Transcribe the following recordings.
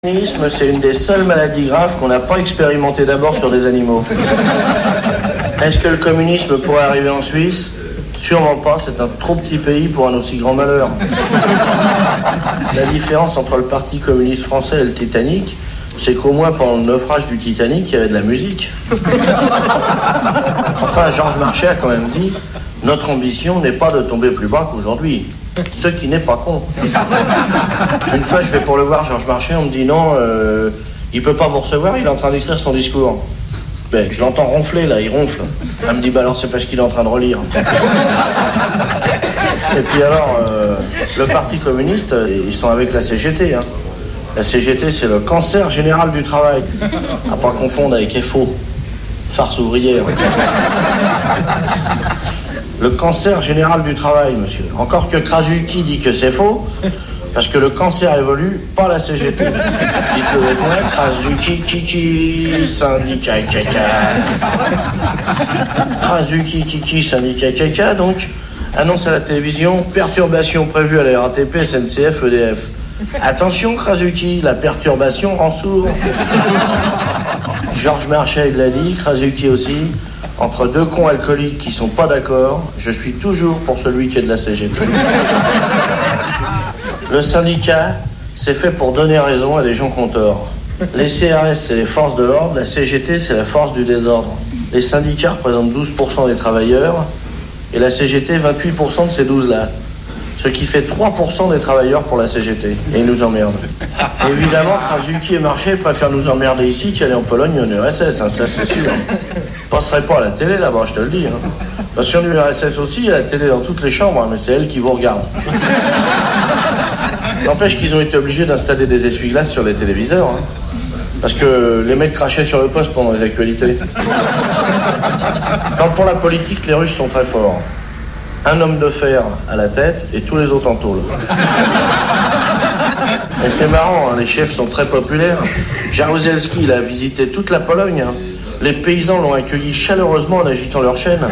L'albinisme, c'est une des seules maladies graves qu'on n'a pas expérimenté d'abord sur des animaux. Est-ce que le communisme pourrait arriver en Suisse? Sûrement pas, c'est un trop petit pays pour un aussi grand malheur. La différence entre le Parti communiste français et le Titanic, c'est qu'au moins pendant le naufrage du Titanic, il y avait de la musique. Enfin, Georges Marchais a quand même dit « Notre ambition n'est pas de tomber plus bas qu'aujourd'hui ». Ce qui n'est pas con. Une fois, je vais pour le voir, Georges Marchais, on me dit non, il peut pas vous recevoir, il est en train d'écrire son discours. Ben, je l'entends ronfler, là, il ronfle. Elle me dit, bah alors c'est parce qu'il est en train de relire. Et puis alors, le Parti communiste, ils sont avec la CGT. Hein. La CGT, c'est le cancer général du travail. À pas confondre avec FO, farce ouvrière. Le cancer général du travail, monsieur. Encore que Krasuki dit que c'est faux, parce que le cancer évolue, pas la CGT. Dites-le avec moi, Krasuki, Kiki, syndicat caca. Krasuki, Kiki, syndicat caca, donc, annonce à la télévision, perturbation prévue à la RATP, SNCF, EDF. Attention, Krasuki, la perturbation rend sourd. Georges Marchais, il l'a dit, Krasuki aussi. Entre deux cons alcooliques qui sont pas d'accord, je suis toujours pour celui qui est de la CGT. Le syndicat, c'est fait pour donner raison à des gens qui ont tort. Les CRS, c'est les forces de l'ordre, la CGT, c'est la force du désordre. Les syndicats représentent 12% des travailleurs, et la CGT, 28% de ces 12-là. Ce qui fait 3% des travailleurs pour la CGT. Et ils nous emmerdent. Évidemment, Krasuki et Marchais préfèrent nous emmerder ici qu'aller en Pologne ou en URSS, hein, ça c'est sûr. Je passerai pas à la télé là-bas, je te le dis. Hein. Parce que sur l'URSS aussi, il y a la télé dans toutes les chambres, hein, mais c'est elle qui vous regarde. N'empêche qu'ils ont été obligés d'installer des essuie-glaces sur les téléviseurs. Hein, parce que les mecs crachaient sur le poste pendant les actualités. Quand pour la politique, les Russes sont très forts. Un homme de fer à la tête et tous les autres en tôle. Et c'est marrant, hein, les chefs sont très populaires. Jaruzelski, il a visité toute la Pologne. Hein. Les paysans l'ont accueilli chaleureusement en agitant leur chaîne.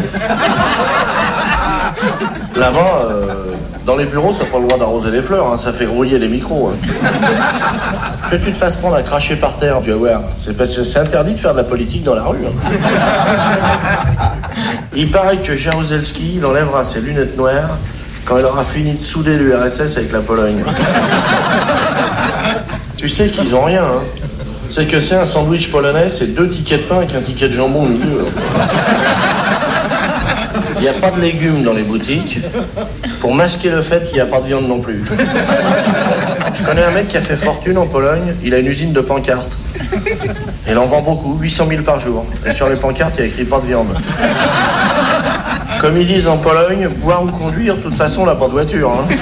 Là-bas, dans les bureaux, t'as pas le droit d'arroser les fleurs, hein, ça fait grouiller les micros. Hein. Que tu te fasses prendre à cracher par terre, tu vas voir. C'est interdit de faire de la politique dans la rue. Hein. Il paraît que Jaruzelski, il enlèvera ses lunettes noires quand il aura fini de souder l'URSS avec la Pologne. Tu sais qu'ils ont rien, hein. C'est que c'est un sandwich polonais, c'est 2 tickets de pain avec un ticket de jambon au milieu. Il n'y a pas de légumes dans les boutiques pour masquer le fait qu'il n'y a pas de viande non plus. Je connais un mec qui a fait fortune en Pologne, il a une usine de pancartes. Il en vend beaucoup, 800 000 par jour. Et sur les pancartes, il y a écrit pas de viande. Comme ils disent en Pologne, boire ou conduire, de toute façon, on n'a pas de voiture. Hein.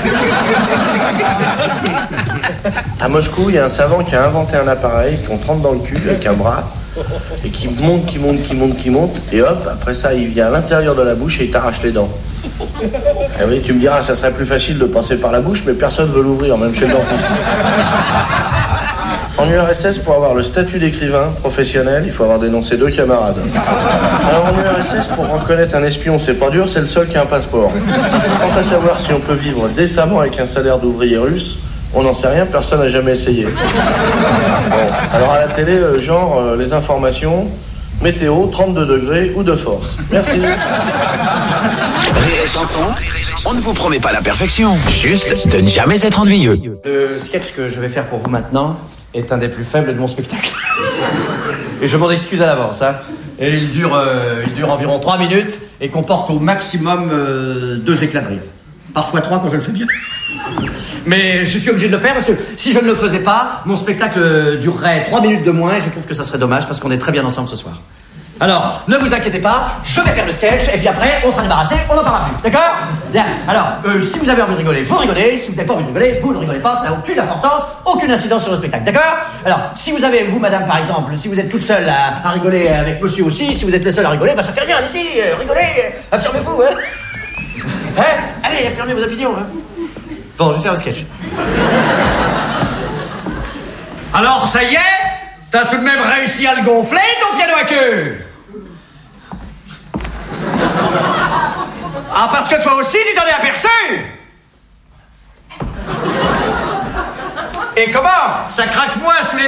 À Moscou, il y a un savant qui a inventé un appareil qu'on trempe dans le cul avec un bras et qui monte, et hop, après ça, il vient à l'intérieur de la bouche et il t'arrache les dents. Et oui, tu me diras, ça serait plus facile de passer par la bouche, mais personne ne veut l'ouvrir, même chez le dentiste. En URSS, pour avoir le statut d'écrivain professionnel, il faut avoir dénoncé 2 camarades. Alors en URSS, pour reconnaître un espion, c'est pas dur, c'est le seul qui a un passeport. Quant à savoir si on peut vivre décemment avec un salaire d'ouvrier russe, on n'en sait rien, personne n'a jamais essayé. Bon. Alors à la télé, les informations, météo, 32 degrés ou de force. Merci. Rire et chanson, on ne vous promet pas la perfection, juste de ne jamais être ennuyeux. Le sketch que je vais faire pour vous maintenant est un des plus faibles de mon spectacle. Et je m'en excuse à l'avance. Hein. Et il dure environ 3 minutes et comporte au maximum 2 éclats de rire. Parfois 3 quand je le fais bien. Mais je suis obligé de le faire parce que si je ne le faisais pas, mon spectacle durerait 3 minutes de moins et je trouve que ça serait dommage parce qu'on est très bien ensemble ce soir. Alors, ne vous inquiétez pas, je vais faire le sketch et puis après, on sera débarrassé, on n'en parlera plus. D'accord ? Bien. Alors, si vous avez envie de rigoler, vous rigolez. Si vous n'avez pas envie de rigoler, vous ne rigolez pas. Ça n'a aucune importance, aucune incidence sur le spectacle. D'accord ? Alors, si vous avez, vous, madame, par exemple, si vous êtes toute seule à rigoler avec monsieur aussi, si vous êtes les seuls à rigoler, bah ça fait rien, allez-y, rigolez, affirmez-vous, hein ? Hein ? Allez, affirmez vos opinions, hein ? Bon, je vais faire le sketch. Alors, ça y est ? T'as tout de même réussi à le gonfler, ton piano à queue ? Ah, parce que toi aussi, tu t'en es aperçu ? Et comment? Ça craque moins sous les